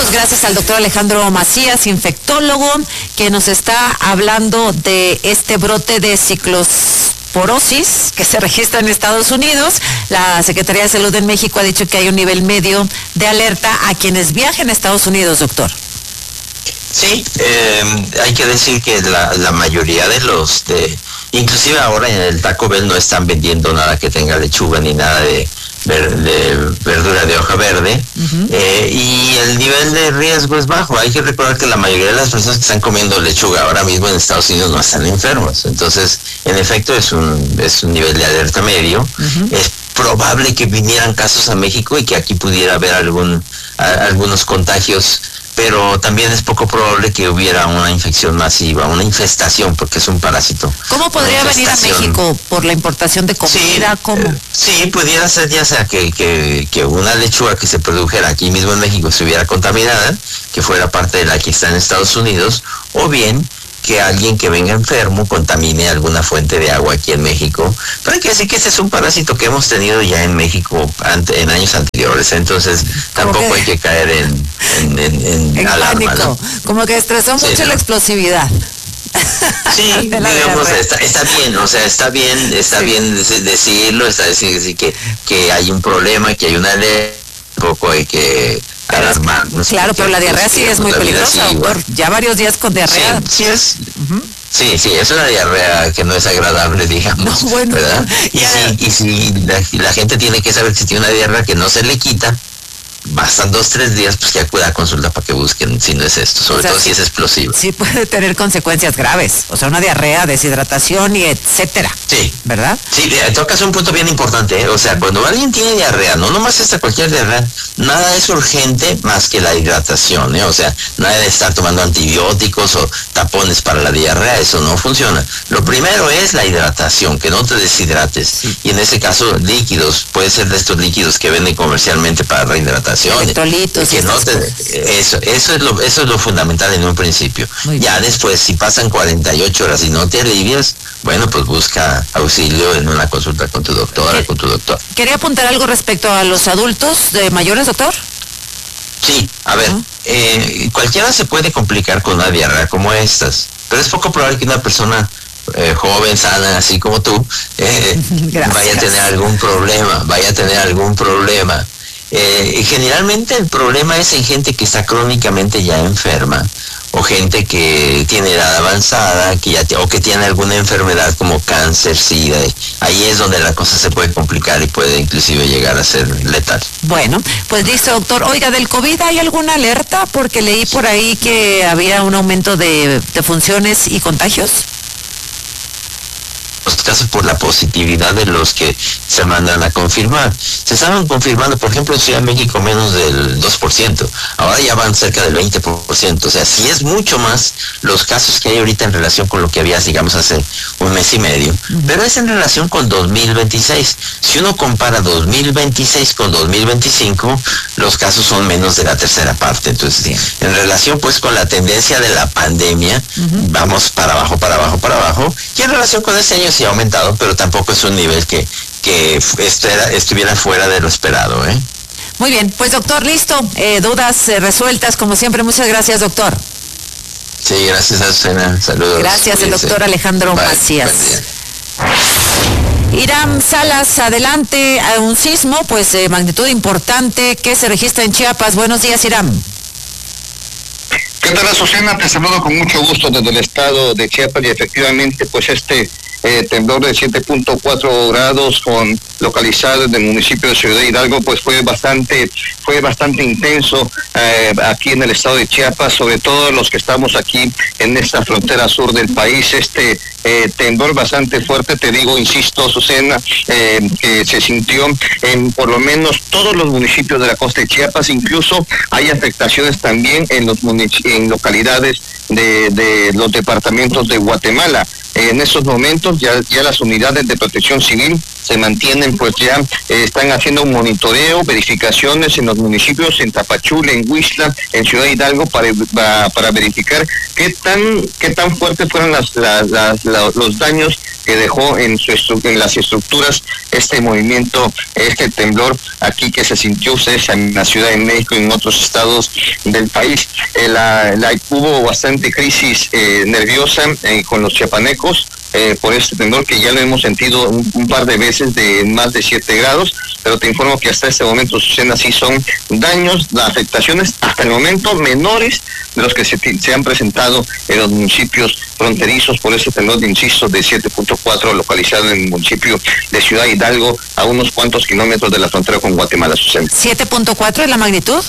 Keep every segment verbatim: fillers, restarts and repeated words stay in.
minutos, gracias al doctor Alejandro Macías, infectólogo, que nos está hablando de este brote de ciclosporosis que se registra en Estados Unidos. La Secretaría de Salud en México ha dicho que hay un nivel medio de alerta a quienes viajen a Estados Unidos, doctor. Sí, eh, hay que decir que la, la mayoría de los, de, inclusive ahora en el Taco Bell no están vendiendo nada que tenga lechuga ni nada de, ver, de verdura de hoja verde, uh-huh. eh, y el nivel de riesgo es bajo. Hay que recordar que la mayoría de las personas que están comiendo lechuga ahora mismo en Estados Unidos no están enfermos. Entonces, en efecto, es un, es un nivel de alerta medio. Uh-huh. Es probable que vinieran casos a México y que aquí pudiera haber algún, a, algunos contagios, pero también es poco probable que hubiera una infección masiva, una infestación, porque es un parásito. ¿Cómo podría venir a México? ¿Por la importación de comida? Sí, ¿Cómo? Eh, sí, pudiera ser ya sea que, que, que una lechuga que se produjera aquí mismo en México estuviera contaminada, que fuera parte de la que está en Estados Unidos, o bien que alguien que venga enfermo contamine alguna fuente de agua aquí en México. Pero hay que decir que ese es un parásito que hemos tenido ya en México ante, en años anteriores, entonces tampoco que, hay que caer en, en, en, en, en alarma, ¿no? Como que estresó mucho sí, la ¿no? explosividad. Sí, digamos, está, está bien, o sea, está bien, está sí. bien decirlo, está decir que, que hay un problema, que hay una ley, tampoco hay que alarmarnos. Claro, pero la diarrea sí es muy peligrosa, doctor. Ya varios días con diarrea. Sí, sí es. Uh-huh. Sí, sí, es una diarrea que no es agradable, digamos, no, bueno, ¿verdad? Y si, y si la, la gente tiene que saber que si tiene una diarrea que no se le quita, bastan dos, tres días, pues que acuda a consulta para que busquen si no es esto, sobre o sea, todo sí, si es explosivo. Sí puede tener consecuencias graves, o sea, una diarrea, deshidratación y etcétera. Sí. ¿Verdad? Sí, tocas un punto bien importante, ¿eh? O sea, cuando alguien tiene diarrea, no nomás está cualquier diarrea, nada es urgente más que la hidratación, ¿eh? O sea, nada de estar tomando antibióticos o tapones para la diarrea, eso no funciona. Lo primero es la hidratación, que no te deshidrates. Sí. Y en ese caso, líquidos, puede ser de estos líquidos que venden comercialmente para rehidratar. Electrolitos, que no te, eso, eso es lo, eso es lo fundamental en un principio. Ya después, si pasan cuarenta y ocho horas y no te alivias, bueno, pues busca auxilio en una consulta con tu doctora, con tu doctor. Quería apuntar algo respecto a los adultos de mayores, doctor. Sí, a ver, uh-huh. eh, cualquiera se puede complicar con una diarrea como estas, pero es poco probable que una persona Eh, joven, sana, así como tú, eh, vaya a tener algún problema, vaya a tener algún problema. Eh, y generalmente el problema es en gente que está crónicamente ya enferma, o gente que tiene edad avanzada, que ya o que tiene alguna enfermedad como cáncer, sida. Ahí es donde la cosa se puede complicar y puede inclusive llegar a ser letal. Bueno, pues dice doctor, oiga, ¿del COVID hay alguna alerta? Porque leí por ahí que había un aumento de, de funciones y contagios. Los casos por la positividad de los que se mandan a confirmar. Se estaban confirmando, por ejemplo, en Ciudad de México menos del dos por ciento. Ahora ya van cerca del veinte por ciento. O sea, sí es mucho más los casos que hay ahorita en relación con lo que había, digamos, hace un mes y medio. Uh-huh. Pero es en relación con dos mil veintiséis. Si uno compara dos mil veintiséis con dos mil veinticinco, los casos son menos de la tercera parte. Entonces, sí. en relación pues con la tendencia de la pandemia, uh-huh. vamos para abajo, para abajo, para abajo. Y en relación con este año sí ha aumentado, pero tampoco es un nivel que, que estuviera, estuviera fuera de lo esperado, ¿eh? Muy bien, pues doctor, listo. Eh, dudas eh, resueltas, como siempre. Muchas gracias, doctor. Sí, gracias, Azucena. Saludos. Gracias, el doctor Alejandro Bye. Macías. Iram Salas, adelante. A un sismo, pues de magnitud importante que se registra en Chiapas. Buenos días, Iram. ¿Qué tal, Azucena? Te saludo con mucho gusto desde el estado de Chiapas y efectivamente, pues este eh, temblor de siete punto cuatro grados con localizado en el municipio de Ciudad Hidalgo, pues fue bastante, fue bastante intenso eh, aquí en el estado de Chiapas, sobre todo los que estamos aquí en esta frontera sur del país. Este eh, temblor bastante fuerte, te digo, insisto, Azucena, eh, que se sintió en por lo menos todos los municipios de la costa de Chiapas. Incluso hay afectaciones también en los munic- en localidades de, de los departamentos de Guatemala. En estos momentos ya, ya las unidades de protección civil se mantienen, pues ya eh, están haciendo un monitoreo, verificaciones en los municipios, en Tapachula, en Huixla, en Ciudad Hidalgo, para, para, para verificar qué tan qué tan fuertes fueron las, las, las, las, los daños que dejó en, su en las estructuras este movimiento, este temblor aquí que se sintió ustedes en la Ciudad de México y en otros estados del país. Eh, la, la, hubo bastante crisis eh, nerviosa eh, con los chiapanecos eh, por este temblor que ya lo hemos sentido un, un par de veces de más de siete grados, pero te informo que hasta este momento, Susana, sí son daños, las afectaciones hasta el momento menores de los que se, se han presentado en los municipios fronterizos por este temblor, de, insisto, de siete punto cuatro localizado en el municipio de Ciudad Hidalgo, a unos cuantos kilómetros de la frontera con Guatemala, Susana. ¿siete punto cuatro es la magnitud?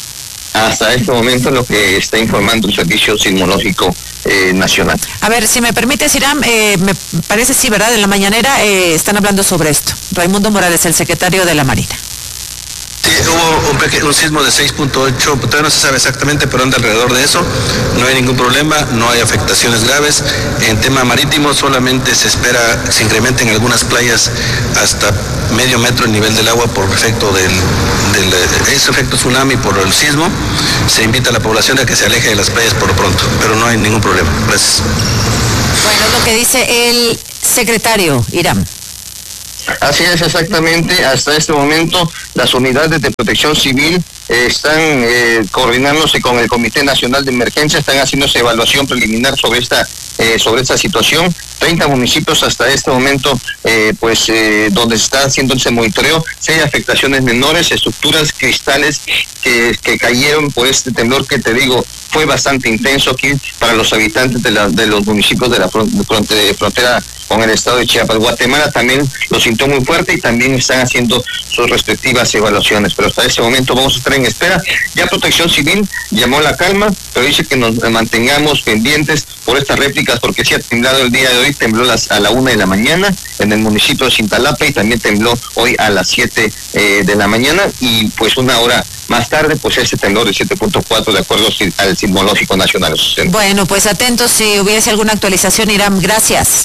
Hasta este momento lo que está informando el Servicio Sismológico eh, Nacional. A ver, si me permites, Hiram, eh, me parece sí, ¿verdad? En la mañanera eh, están hablando sobre esto. Raimundo Morales, el secretario de la Marina. Sí, hubo un, pequeño, un sismo de seis punto ocho, todavía no se sabe exactamente, pero anda alrededor de eso. No hay ningún problema, no hay afectaciones graves. En tema marítimo solamente se espera, se incrementen algunas playas hasta medio metro el nivel del agua por efecto del, del ese efecto tsunami por el sismo. Se invita a la población a que se aleje de las playas por lo pronto, pero no hay ningún problema. Gracias. Bueno, es lo que dice el secretario, Hiram. Así es, exactamente. Hasta este momento las unidades de protección civil eh, están eh, coordinándose con el Comité Nacional de Emergencia, están haciendo esa evaluación preliminar sobre esta eh, sobre esta situación. treinta municipios hasta este momento, eh, pues eh, donde se está haciendo ese monitoreo. Si hay afectaciones menores, estructuras cristales que, que cayeron por este temblor que te digo fue bastante intenso aquí para los habitantes de, la, de los municipios de la frontera, de frontera con el estado de Chiapas. Guatemala también lo sintió muy fuerte y también están haciendo sus respectivas evaluaciones, pero hasta ese momento vamos a estar en espera. Ya Protección Civil llamó la calma, pero dice que nos mantengamos pendientes por estas réplicas, porque sí ha temblado el día de hoy, tembló las, a la una de la mañana en el municipio de Cintalapa y también tembló hoy a las siete eh, de la mañana, y pues una hora más tarde, pues ese temblor de siete punto cuatro de acuerdo al Sismológico Nacional. Bueno, pues atentos si hubiese alguna actualización, Hiram, gracias.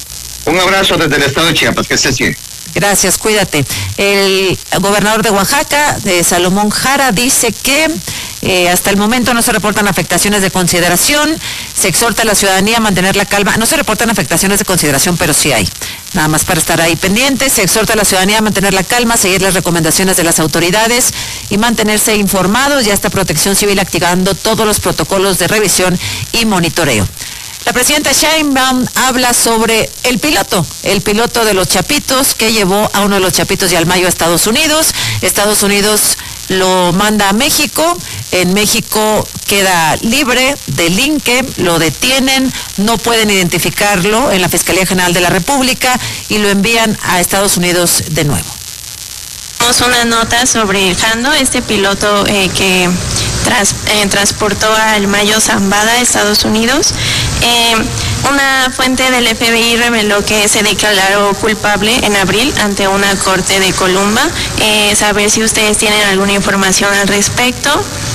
Un abrazo desde el estado de Chiapas, que estés bien. Gracias, cuídate. El gobernador de Oaxaca, de Salomón Jara, dice que eh, hasta el momento no se reportan afectaciones de consideración. Se exhorta a la ciudadanía a mantener la calma. No se reportan afectaciones de consideración, pero sí hay. Nada más para estar ahí pendientes. Se exhorta a la ciudadanía a mantener la calma, seguir las recomendaciones de las autoridades y mantenerse informados. Ya está Protección Civil activando todos los protocolos de revisión y monitoreo. La presidenta Sheinbaum habla sobre el piloto, el piloto de los chapitos que llevó a uno de los chapitos de Almayo a Estados Unidos. Estados Unidos lo manda a México, en México queda libre, delinque, lo detienen, no pueden identificarlo en la Fiscalía General de la República y lo envían a Estados Unidos de nuevo. Tenemos una nota sobre Jando, este piloto eh, que tras, eh, transportó a Almayo Zambada a Estados Unidos. Eh, una fuente del F B I reveló que se declaró culpable en abril ante una corte de Columba. Eh, saber si ustedes tienen alguna información al respecto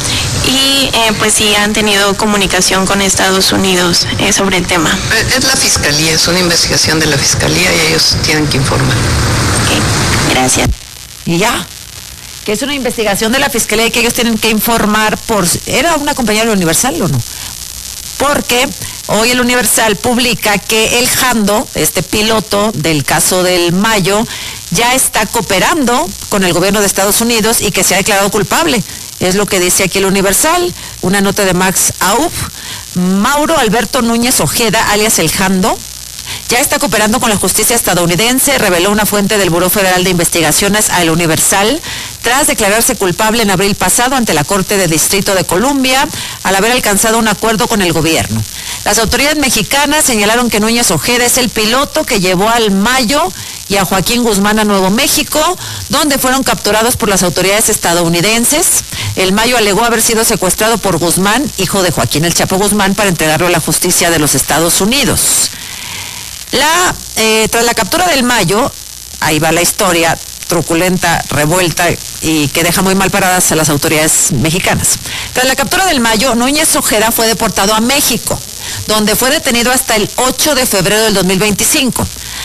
y eh, pues si han tenido comunicación con Estados Unidos eh, sobre el tema. Es la Fiscalía, es una investigación de la Fiscalía y ellos tienen que informar. Okay, gracias. Y ya, que es una investigación de la Fiscalía y que ellos tienen que informar por... ¿Era una compañía del Universal o no? Porque hoy el Universal publica que el Jando, este piloto del caso del Mayo, ya está cooperando con el gobierno de Estados Unidos y que se ha declarado culpable. Es lo que dice aquí el Universal, una nota de Max Aub. Mauro Alberto Núñez Ojeda, alias el Jando, ya está cooperando con la justicia estadounidense, reveló una fuente del Buró Federal de Investigaciones a El Universal, tras declararse culpable en abril pasado ante la Corte de Distrito de Columbia, al haber alcanzado un acuerdo con el gobierno. Las autoridades mexicanas señalaron que Núñez Ojeda es el piloto que llevó al Mayo y a Joaquín Guzmán a Nuevo México, donde fueron capturados por las autoridades estadounidenses. El Mayo alegó haber sido secuestrado por Guzmán, hijo de Joaquín El Chapo Guzmán, para entregarlo a la justicia de los Estados Unidos. La, eh, tras la captura del Mayo, ahí va la historia truculenta, revuelta y que deja muy mal paradas a las autoridades mexicanas. Tras la captura del Mayo, Núñez Ojeda fue deportado a México, donde fue detenido hasta el ocho de febrero del dos mil veinticinco.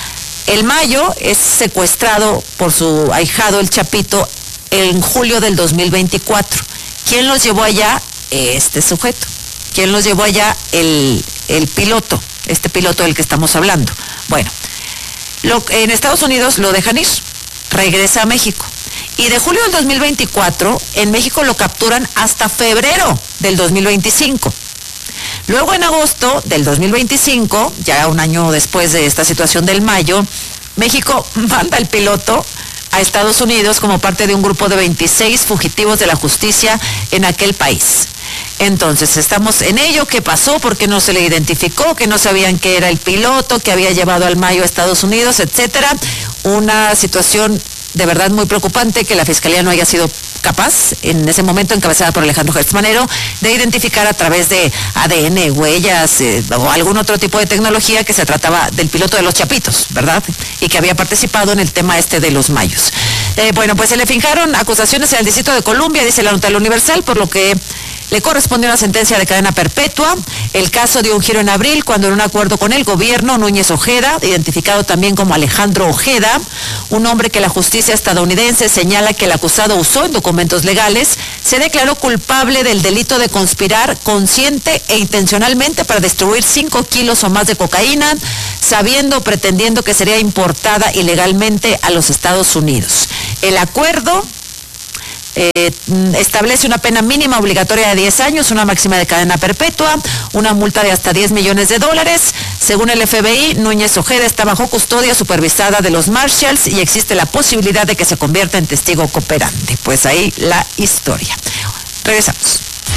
El Mayo es secuestrado por su ahijado, el Chapito, en julio del dos mil veinticuatro. ¿Quién los llevó allá? Este sujeto. ¿Quién los llevó allá? El, el piloto, este piloto del que estamos hablando. Bueno, lo, en Estados Unidos lo dejan ir, regresa a México. Y de julio del dos mil veinticuatro, en México lo capturan hasta febrero del dos mil veinticinco. Luego en agosto del dos mil veinticinco, ya un año después de esta situación del Mayo, México manda al piloto a Estados Unidos como parte de un grupo de veintiséis fugitivos de la justicia en aquel país. Entonces, estamos en ello. ¿Qué pasó? ¿Por qué no se le identificó? ¿Que no sabían que era el piloto que había llevado al Mayo a Estados Unidos, etcétera? Una situación de verdad muy preocupante, que la Fiscalía no haya sido capaz, en ese momento encabezada por Alejandro Gertz Manero, de identificar a través de A D N, huellas eh, o algún otro tipo de tecnología que se trataba del piloto de los Chapitos, ¿verdad? Y que había participado en el tema este de los Mayos. Eh, bueno, pues se le fincaron acusaciones en el Distrito de Columbia, dice la nota del Universal, por lo que le correspondió una sentencia de cadena perpetua. El caso dio un giro en abril cuando, en un acuerdo con el gobierno, Núñez Ojeda, identificado también como Alejandro Ojeda, un hombre que la justicia estadounidense señala que el acusado usó en documentos legales, se declaró culpable del delito de conspirar consciente e intencionalmente para distribuir cinco kilos o más de cocaína, sabiendo o pretendiendo que sería importada ilegalmente a los Estados Unidos. El acuerdo Eh, establece una pena mínima obligatoria de diez años, una máxima de cadena perpetua, una multa de hasta diez millones de dólares. Según el F B I, Núñez Ojeda está bajo custodia supervisada de los Marshalls y existe la posibilidad de que se convierta en testigo cooperante. Pues ahí la historia. Regresamos.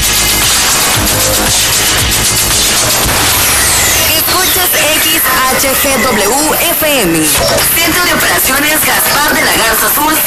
Escuchas X H G W F M. Centro de Operaciones Gaspar de la Garza Azul.